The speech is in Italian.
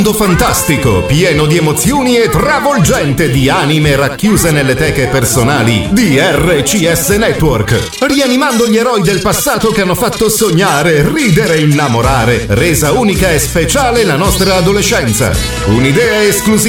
mondo fantastico, pieno di emozioni e travolgente di anime racchiuse nelle teche personali di RCS Network, rianimando gli eroi del passato che hanno fatto sognare, ridere e innamorare, resa unica e speciale la nostra adolescenza. Un'idea esclusiva